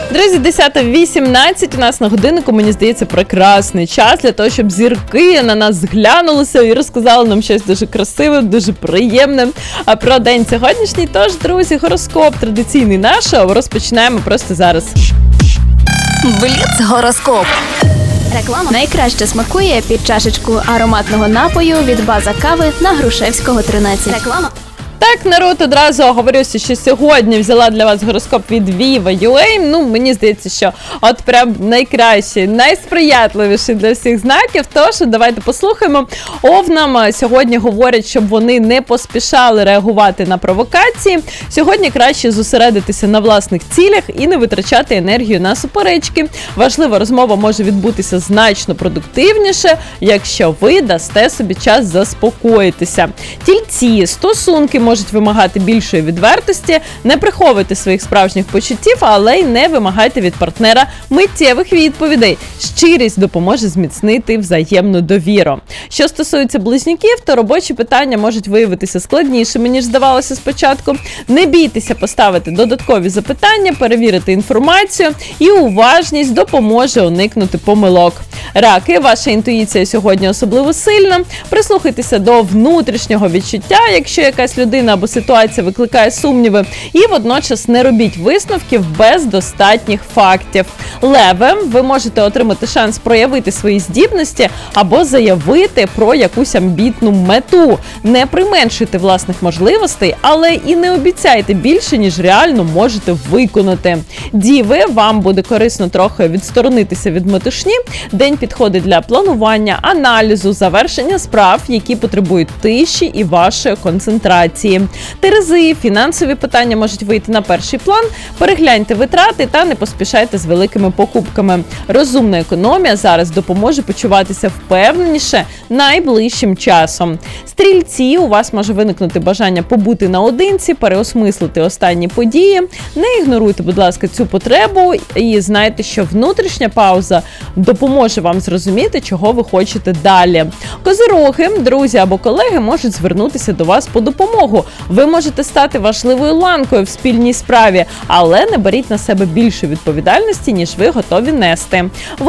Друзі, 10:18 у нас на годиннику, мені здається, прекрасний час для того, щоб зірки на нас зглянулися і розказали нам щось дуже красиве, дуже приємне про день сьогоднішній. Тож, друзі, гороскоп традиційний наш розпочинаємо просто зараз. Бліц-гороскоп. Реклама. Найкраще смакує під чашечку ароматного напою від база кави на Грушевського, 13. Реклама. Так, народ, одразу оговорюся, що сьогодні взяла для вас гороскоп від Viva.ua. Ну, мені здається, що от прям найкращий, найсприятливіший для всіх знаків. Тож, давайте послухаємо. Овнам сьогодні говорять, щоб вони не поспішали реагувати на провокації. Сьогодні краще зосередитися на власних цілях і не витрачати енергію на суперечки. Важлива розмова може відбутися значно продуктивніше, якщо ви дасте собі час заспокоїтися. Тільці, стосунки можуть вимагати більшої відвертості, не приховуйте своїх справжніх почуттів, але й не вимагайте від партнера миттєвих відповідей. Щирість допоможе зміцнити взаємну довіру. Що стосується близнюків, то робочі питання можуть виявитися складнішими, ніж здавалося спочатку. Не бійтеся поставити додаткові запитання, перевірити інформацію, і уважність допоможе уникнути помилок. Раки, ваша інтуїція сьогодні особливо сильна. Прислухайтеся до внутрішнього відчуття, якщо якась людина або ситуація викликає сумніви, і водночас не робіть висновків без достатніх фактів. Леви, ви можете отримати шанс проявити свої здібності або заявити про якусь амбітну мету. Не применшуйте власних можливостей, але і не обіцяйте більше, ніж реально можете виконати. Діви, вам буде корисно трохи відсторонитися від метушні. День підходить для планування, аналізу, завершення справ, які потребують тиші і вашої концентрації. Терези, фінансові питання можуть вийти на перший план. Перегляньте витрати та не поспішайте з великими покупками. Розумна економія зараз допоможе почуватися впевненіше найближчим часом. Стрільці, у вас може виникнути бажання побути наодинці, переосмислити останні події. Не ігноруйте, будь ласка, цю потребу і знайте, що внутрішня пауза допоможе вам зрозуміти, чого ви хочете далі. Козироги, друзі або колеги можуть звернутися до вас по допомогу. Ви можете стати важливою ланкою в спільній справі, але не беріть на себе більше відповідальності, ніж ви готові нести.